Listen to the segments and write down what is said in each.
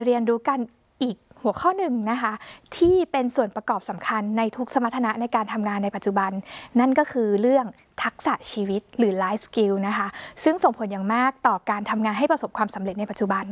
เรียนรู้กันอีกหัวข้อหนึ่งนะคะที่เป็นส่วนประกอบสำคัญในทุกสมรรถนะในการทำงานในปัจจุบันนั่นก็คือเรื่องทักษะชีวิตหรือ life skill นะคะซึ่งส่งผลอย่างมากต่อการทำงานให้ประสบความสำเร็จในปัจจุบัน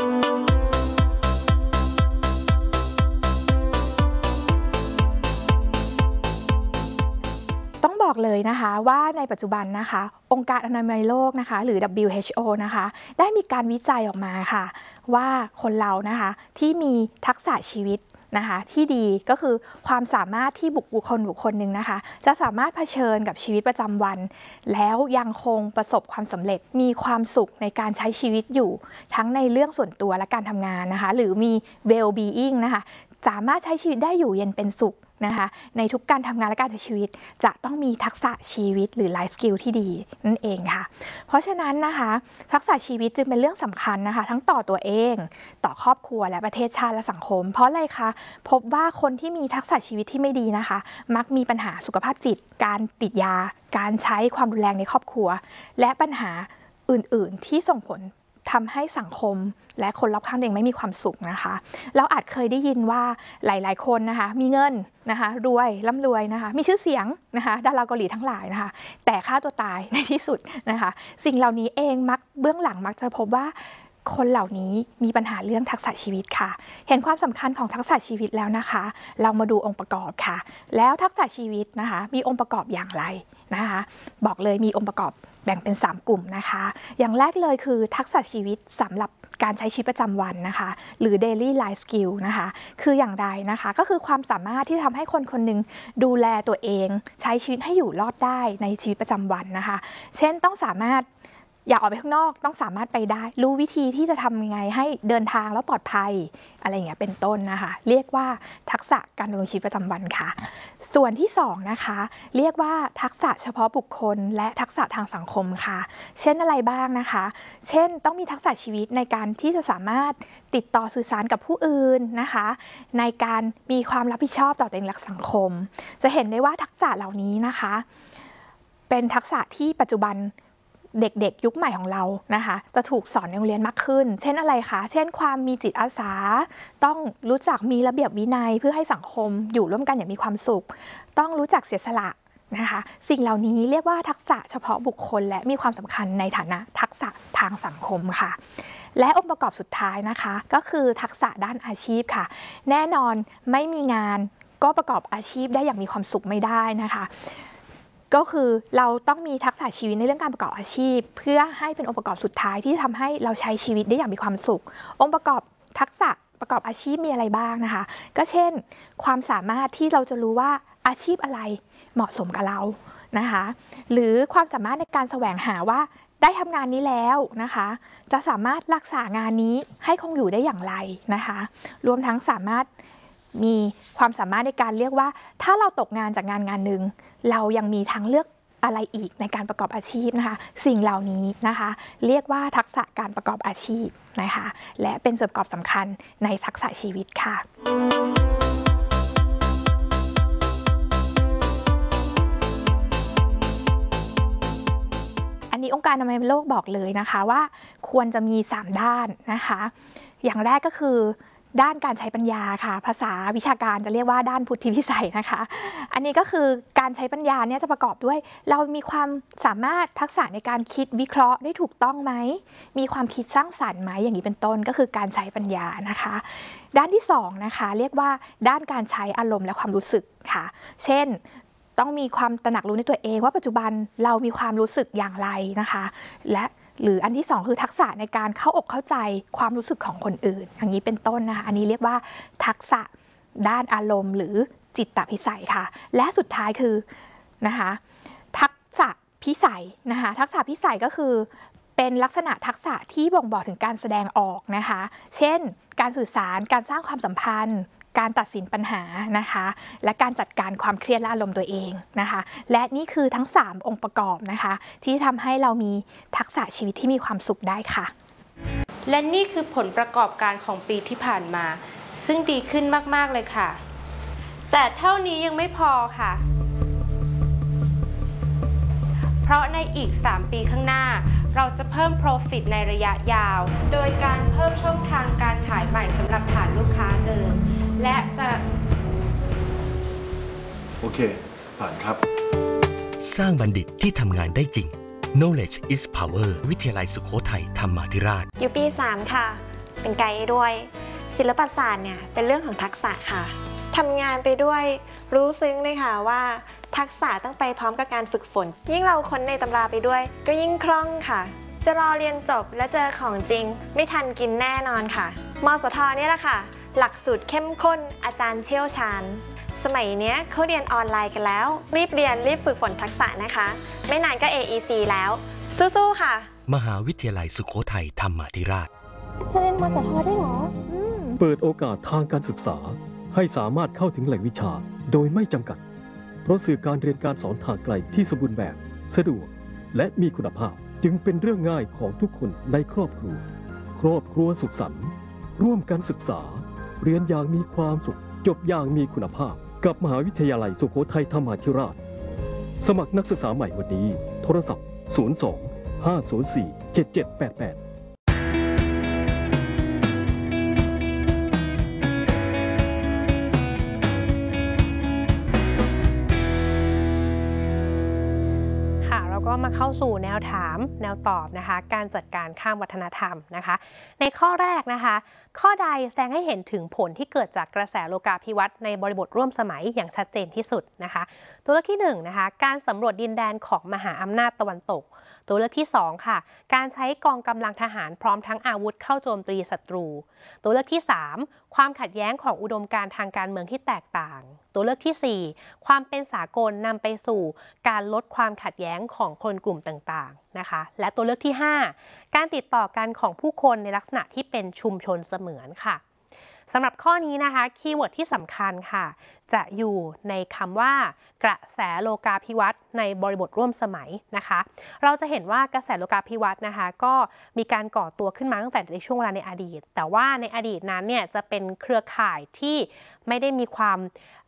ต้องบอกเลยนะคะว่าในปัจจุบันนะคะองค์การอนามัยโลกนะคะหรือ WHO นะคะได้มีการวิจัยออกมาค่ะว่าคนเรานะคะที่มีทักษะชีวิตนะคะที่ดีก็คือความสามารถที่บุคคลหนึ่งนะคะจะสามารถเผชิญกับชีวิตประจำวันแล้วยังคงประสบความสำเร็จมีความสุขในการใช้ชีวิตอยู่ทั้งในเรื่องส่วนตัวและการทำงานนะคะหรือมี well being นะคะสามารถใช้ชีวิตได้อยู่เย็นเป็นสุขนะคะในทุกการทำงานและการใช้ชีวิตจะต้องมีทักษะชีวิตหรือ life skill ที่ดีนั่นเองค่ะเพราะฉะนั้นนะคะทักษะชีวิตจึงเป็นเรื่องสำคัญนะคะทั้งต่อตัวเองต่อครอบครัวและประเทศชาติและสังคมเพราะอะไรคะพบว่าคนที่มีทักษะชีวิตที่ไม่ดีนะคะมักมีปัญหาสุขภาพจิตการติดยาการใช้ความรุนแรงในครอบครัวและปัญหาอื่นๆที่ส่งผลทำให้สังคมและคนรอบข้างเองไม่มีความสุขนะคะเราอาจเคยได้ยินว่าหลายๆคนนะคะมีเงินนะคะรวยร่ำรวยนะคะมีชื่อเสียงนะคะดาราเกาหลีทั้งหลายนะคะแต่ฆ่าตัวตายในที่สุดนะคะสิ่งเหล่านี้เองเบื้องหลังมักจะพบว่าคนเหล่านี้มีปัญหาเรื่องทักษะชีวิตค่ะเห็นความสำคัญของทักษะชีวิตแล้วนะคะเรามาดูองค์ประกอบค่ะแล้วทักษะชีวิตนะคะมีองค์ประกอบอย่างไรนะคะบอกเลยมีองค์ประกอบแบ่งเป็น3กลุ่มนะคะอย่างแรกเลยคือทักษะชีวิตสำหรับการใช้ชีวิตประจำวันนะคะหรือ daily life skill นะคะคืออย่างไรนะคะก็คือความสามารถที่ทำให้คนคนหนึ่งดูแลตัวเองใช้ชีวิตให้อยู่รอดได้ในชีวิตประจำวันนะคะเช่นต้องสามารถอยากออกไปข้างนอกต้องสามารถไปได้รู้วิธีที่จะทำยังไงให้เดินทางแล้วปลอดภัยอะไรอย่างเงี้ยเป็นต้นนะคะเรียกว่าทักษะการดำรงชีวิตประจำวันค่ะส่วนที่2นะคะเรียกว่าทักษะเฉพาะบุคคลและทักษะทางสังคมค่ะเช่นอะไรบ้างนะคะเช่นต้องมีทักษะชีวิตในการที่จะสามารถติดต่อสื่อสารกับผู้อื่นนะคะในการมีความรับผิดชอบต่อตัวเองและสังคมจะเห็นได้ว่าทักษะเหล่านี้นะคะเป็นทักษะที่ปัจจุบันเด็กๆยุคใหม่ของเรานะคะจะถูกสอนในโรงเรียนมากขึ้นเช่นอะไรคะเช่นความมีจิตอาสาต้องรู้จักมีระเบียบวินัยเพื่อให้สังคมอยู่ร่วมกันอย่างมีความสุขต้องรู้จักเสียสละนะคะสิ่งเหล่านี้เรียกว่าทักษะเฉพาะบุคคลและมีความสำคัญในฐานะทักษะทางสังคมค่ะและองค์ประกอบสุดท้ายนะคะก็คือทักษะด้านอาชีพค่ะแน่นอนไม่มีงานก็ประกอบอาชีพได้อย่างมีความสุขไม่ได้นะคะก็คือเราต้องมีทักษะชีวิตในเรื่องการประกอบอาชีพเพื่อให้เป็นองค์ประกอบสุดท้ายที่ทำให้เราใช้ชีวิตได้อย่างมีความสุของค์ประกอบทักษะประกอบอาชีพมีอะไรบ้างนะคะก็เช่นความสามารถที่เราจะรู้ว่าอาชีพอะไรเหมาะสมกับเรานะคะหรือความสามารถในการแสวงหาว่าได้ทำงานนี้แล้วนะคะจะสามารถรักษางานนี้ให้คงอยู่ได้อย่างไรนะคะรวมทั้งสามารถมีความสามารถในการเรียกว่าถ้าเราตกงานจากงานหนึ่งเรายังมีทางเลือกอะไรอีกในการประกอบอาชีพนะคะสิ่งเหล่านี้นะคะเรียกว่าทักษะการประกอบอาชีพนะคะและเป็นส่วนประกอบสำคัญในทักษะชีวิตค่ะอันนี้องค์การอนามัยโลกบอกเลยนะคะว่าควรจะมี3ด้านนะคะอย่างแรกก็คือด้านการใช้ปัญญาค่ะภาษาวิชาการจะเรียกว่าด้านพุทธิวิสัยนะคะอันนี้ก็คือการใช้ปัญญาเนี่ยจะประกอบด้วยเรามีความสามารถทักษะในการคิดวิเคราะห์ได้ถูกต้องไหมมีความคิดสร้างสรรค์ไหมอย่างนี้เป็นต้นก็คือการใช้ปัญญานะคะด้านที่2นะคะเรียกว่าด้านการใช้อารมณ์และความรู้สึกค่ะเช่นต้องมีความตระหนักรู้ในตัวเองว่าปัจจุบันเรามีความรู้สึกอย่างไรนะคะและหรืออันที่2คือทักษะในการเข้าอกเข้าใจความรู้สึกของคนอื่นอย่างนี้เป็นต้นนะคะอันนี้เรียกว่าทักษะด้านอารมณ์หรือจิตตพิสัยค่ะและสุดท้ายคือนะคะทักษะพิสัยนะคะทักษะพิสัยก็คือเป็นลักษณะทักษะที่บ่งบอกถึงการแสดงออกนะคะเช่นการสื่อสารการสร้างความสัมพันธ์การตัดสินปัญหานะคะและการจัดการความเครียดและอารมณ์ตัวเองนะคะและนี่คือทั้ง3องค์ประกอบนะคะที่ทำให้เรามีทักษะชีวิตที่มีความสุขได้ค่ะและนี่คือผลประกอบการของปีที่ผ่านมาซึ่งดีขึ้นมากๆเลยค่ะแต่เท่านี้ยังไม่พอค่ะ เพราะในอีก3 ปีข้างหน้าเราจะเพิ่ม Profit ในระยะยาว โดยการเพิ่มช่องทางการขายใหม่สำหรับฐานลูกค้าเดิมและจะโอเคผ่านครับสร้างบัณฑิตที่ทำงานได้จริง Knowledge is Power วิทยาลัยสุโขทัยธรรมาธิราชอยู่ปี 3 ค่ะเป็นไกด์ด้วยศิลปศาสตร์เนี่ยเป็นเรื่องของทักษะค่ะทำงานไปด้วยรู้ซึ้งเลยค่ะว่าทักษะต้องไปพร้อมกับการฝึกฝนยิ่งเราค้นในตำราไปด้วยก็ยิ่งคล่องค่ะจะรอเรียนจบและเจอของจริงไม่ทันกินแน่นอนค่ะมสทเนี่ยแหละค่ะหลักสูตรเข้มข้นอาจารย์เชี่ยวชาญสมัยนี้เขาเรียนออนไลน์กันแล้วรีบเรียนรีบฝึกฝนทักษะนะคะไม่นานก็ AEC แล้วสู้ๆค่ะมหาวิทยาลัยสุโขทัยธรรมาธิราชเธอเรียนมสทได้เหรอเปิดโอกาสทางการศึกษาให้สามารถเข้าถึงแหล่งวิชาโดยไม่จำกัดเพราะสื่อการเรียนการสอนทางไกลที่สมบูรณ์แบบสะดวกและมีคุณภาพจึงเป็นเรื่องง่ายของทุกคนในครอบครัวสุขสันต์ร่วมกันศึกษาเรียนอย่างมีความสุขจบอย่างมีคุณภาพกับมหาวิทยาลัยสุโขทัยธรรมาธิราชสมัครนักศึกษาใหม่วันนี้โทรศัพท์02 504 7788 ก็มาเข้าสู่แนวถามแนวตอบนะคะการจัดการข้ามวัฒนธรรมนะคะในข้อแรกนะคะข้อใดแสดงให้เห็นถึงผลที่เกิดจากกระแสโลกาภิวัตน์ในบริบทร่วมสมัยอย่างชัดเจนที่สุดนะคะตัวเลือกที่1นะคะการสำรวจดินแดนของมหาอำนาจตะวันตกตัวเลือกที่2ค่ะการใช้กองกำลังทหารพร้อมทั้งอาวุธเข้าโจมตีศัตรูตัวเลือกที่3ความขัดแย้งของอุดมการณ์ทางการเมืองที่แตกต่างตัวเลือกที่4ความเป็นสากลนำไปสู่การลดความขัดแย้งของคนกลุ่มต่างๆนะคะและตัวเลือกที่5การติดต่อกันของผู้คนในลักษณะที่เป็นชุมชนเสมือนค่ะสำหรับข้อนี้นะคะคีย์เวิร์ดที่สำคัญค่ะจะอยู่ในคำว่ากระแสโลกาภิวัตน์ในบริบทร่วมสมัยนะคะเราจะเห็นว่ากระแสโลกาภิวัตน์นะคะก็มีการก่อตัวขึ้นมาตั้งแต่ในช่วงเวลาในอดีตแต่ว่าในอดีตนั้นเนี่ยจะเป็นเครือข่ายที่ไม่ได้มีความ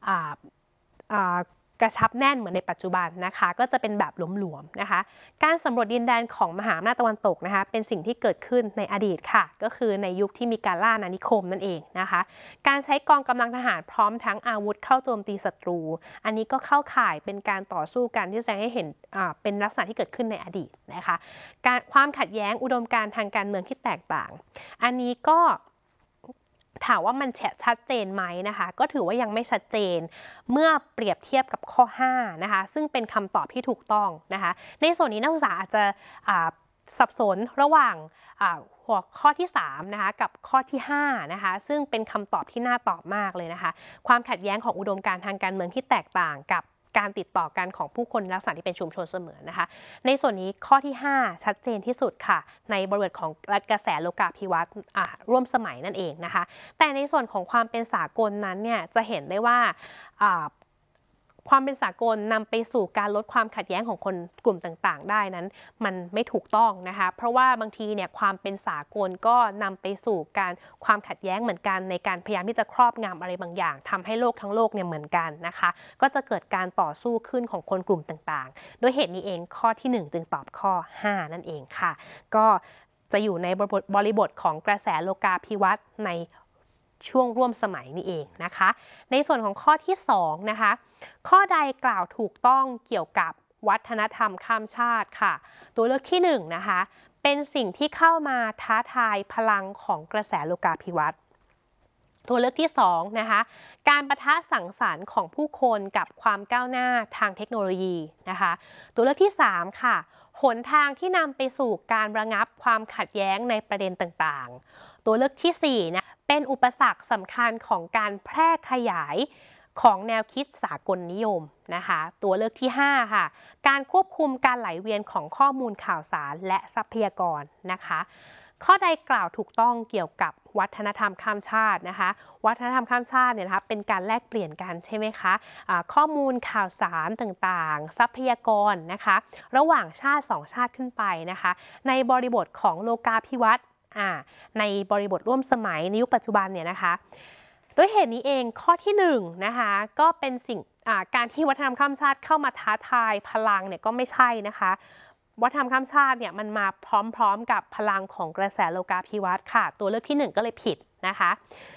กระชับแน่นเหมือนในปัจจุบันนะคะก็จะเป็นแบบหลวมๆนะคะการสำรวจดินแดนของมหาอำนาจตะวันตกนะคะเป็นสิ่งที่เกิดขึ้นในอดีตค่ะก็คือในยุคที่มีการล่าอาณานิคมนั่นเองนะคะการใช้กองกำลังทหารพร้อมทั้งอาวุธเข้าโจมตีศัตรูอันนี้ก็เข้าข่ายเป็นการต่อสู้กันที่แสดงให้เห็นเป็นลักษณะที่เกิดขึ้นในอดีตนะคะความขัดแย้งอุดมการณ์ทางการเมืองที่แตกต่างอันนี้ก็ถามว่ามันชัดเจนไหมนะคะก็ถือว่ายังไม่ชัดเจนเมื่อเปรียบเทียบกับข้อ5นะคะซึ่งเป็นคำตอบที่ถูกต้องนะคะในส่วนนี้นักศึกษาอาจจะสับสนระหว่างหัวข้อที่3นะคะกับข้อที่5นะคะซึ่งเป็นคำตอบที่น่าตอบมากเลยนะคะความขัดแย้งของอุดมการณ์ทางการเมืองที่แตกต่างกับการติดต่อกันของผู้คนลักษณะที่เป็นชุมชนเสมือนนะคะในส่วนนี้ข้อที่5ชัดเจนที่สุดค่ะในบริบทของกระแสโลกาภิวัตน์ร่วมสมัยนั่นเองนะคะแต่ในส่วนของความเป็นสากลนั้นเนี่ยจะเห็นได้ว่าความเป็นสากลนำไปสู่การลดความขัดแย้งของคนกลุ่มต่างๆได้นั้นมันไม่ถูกต้องนะคะเพราะว่าบางทีเนี่ยความเป็นสากลก็นำไปสู่การความขัดแย้งเหมือนกันในการพยายามที่จะครอบงำอะไรบางอย่างทำให้โลกทั้งโลกเนี่ยเหมือนกันนะคะก็จะเกิดการต่อสู้ขึ้นของคนกลุ่มต่างๆด้วยเหตุนี้เองข้อที่1จึงตอบข้อ5นั่นเองค่ะก็จะอยู่ในบริบทของกระแสโลกาภิวัตน์ในช่วงร่วมสมัยนี่เองนะคะในส่วนของข้อที่2นะคะข้อใดกล่าวถูกต้องเกี่ยวกับวัฒนธรรมข้ามชาติค่ะตัวเลือกที่1นะคะเป็นสิ่งที่เข้ามาท้าทายพลังของกระแสโลกาภิวัตน์ตัวเลือกที่2นะคะการปะทะสังสรรค์ของผู้คนกับความก้าวหน้าทางเทคโนโลยีนะคะตัวเลือกที่3ค่ะหนทางที่นำไปสู่การระงับความขัดแย้งในประเด็นต่างๆตัวเลือกที่4นะเป็นอุปสรรคสำคัญของการแพร่ขยายของแนวคิดสากลนิยมนะคะตัวเลือกที่5ค่ะการควบคุมการไหลเวียนของข้อมูลข่าวสารและทรัพยากรนะคะข้อใดกล่าวถูกต้องเกี่ยวกับวัฒนธรรมข้ามชาตินะคะวัฒนธรรมข้ามชาติเนี่ยนะคะเป็นการแลกเปลี่ยนกันใช่ไหมคะข้อมูลข่าวสารต่างๆทรัพยากรนะคะระหว่างชาติ2ชาติขึ้นไปนะคะในบริบทของโลกาภิวัตน์ในบริบทร่วมสมัยในยุคปัจจุบันเนี่ยนะคะด้วยเหตุนี้เองข้อที่1นะคะก็เป็นสิ่งการที่วัฒนธรรมข้ามชาติเข้ามาท้าทายพลังเนี่ยก็ไม่ใช่นะคะวัฒนธรรมข้ามชาติเนี่ยมันมาพร้อมๆกับพลังของกระแสโลกาภิวัตน์ค่ะตัวเลือกที่1ก็เลยผิดนะคะ